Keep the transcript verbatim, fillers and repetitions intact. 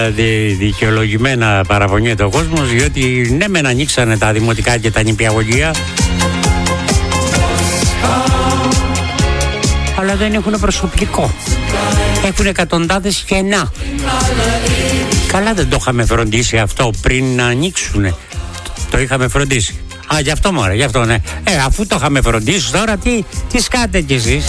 Δι, δικαιολογημένα παραπονιέται ο κόσμος, διότι ναι μεν ανοίξανε τα δημοτικά και τα νηπιαγωγεία, αλλά δεν έχουν προσωπικό. Έχουν εκατοντάδες κενά. Καλά δεν το είχαμε φροντίσει αυτό πριν να ανοίξουνε. Το είχαμε φροντίσει. Α, γι' αυτό μωρέ, γι' αυτό ναι. Ε, αφού το είχαμε φροντίσει τώρα, τι, τι σκάτε κι εσείς.